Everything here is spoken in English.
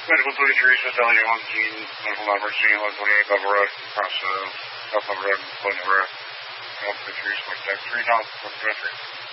Medical 33, Cecilia 1, medical emergency, 128, Bubba Road, across Bubba Road, Pleasant Road. 123, switch deck 3, Tom, 123.